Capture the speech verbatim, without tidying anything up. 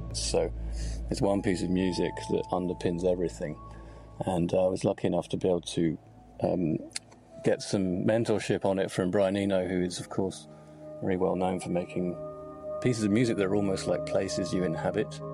So it's one piece of music that underpins everything. And uh, I was lucky enough to be able to um, get some mentorship on it from Brian Eno, who is, of course, very well known for making pieces of music that are almost like places you inhabit.